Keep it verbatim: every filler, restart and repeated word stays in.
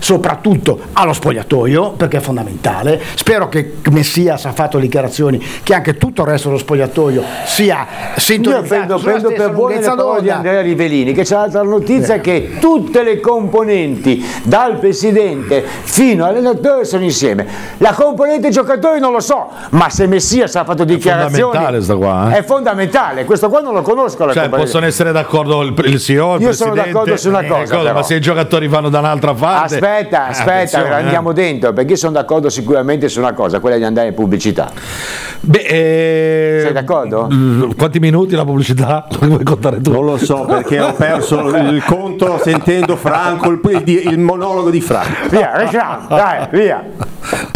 soprattutto allo spogliatoio, perché è fondamentale. Spero che Messias ha fatto dichiarazioni che anche tutto il resto dello spogliatoio sia sintonizzato. Io prendo, prendo per buone le parole di Andrea Rivellini, che c'è l'altra notizia eh. che tutte le componenti, dal presidente fino all'allenatore, sono insieme. La componente giocatori non lo so, ma se Messias ha fatto dichiarazioni, è fondamentale, sta qua, eh? è fondamentale. Questo qua non lo conosco. La cioè, possono essere d'accordo il, il C E O, il Io presidente, sono d'accordo su una cosa, eh, ma se i giocatori vanno da un'altra parte, aspetta, aspetta, eh, andiamo eh. dentro, perché io sono d'accordo sicuramente su una cosa, quella di andare in pubblicità. Beh, eh, sei d'accordo? Quanti minuti la pubblicità? Lo vuoi contare tu? Non lo so, perché ho perso il conto sentendo Franco, il, il, il monologo di Franco. Via, dai, via.